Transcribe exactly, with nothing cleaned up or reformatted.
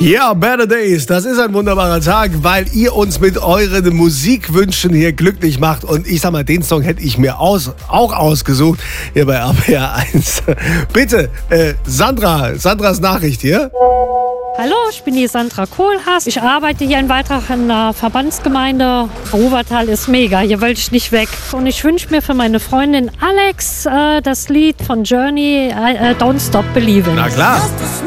Ja, Better Days, das ist ein wunderbarer Tag, weil ihr uns mit euren Musikwünschen hier glücklich macht. Und ich sag mal, den Song hätte ich mir aus, auch ausgesucht hier bei A P R eins. Bitte, äh, Sandra, Sandras Nachricht hier. Hallo, ich bin die Sandra Kohlhaas. Ich arbeite hier in Waldach in der Verbandsgemeinde. Ruwertal ist mega, hier will ich nicht weg. Und ich wünsche mir für meine Freundin Alex äh, das Lied von Journey, äh, Don't Stop Believing. Na klar.